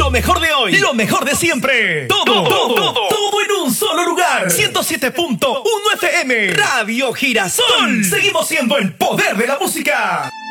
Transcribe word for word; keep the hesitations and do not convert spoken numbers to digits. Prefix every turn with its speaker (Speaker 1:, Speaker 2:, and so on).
Speaker 1: Lo mejor de hoy, lo mejor de siempre. Todo, todo, todo, todo, todo en un solo lugar. ciento siete punto uno F M, Radio Girasol. Seguimos siendo el poder de la música.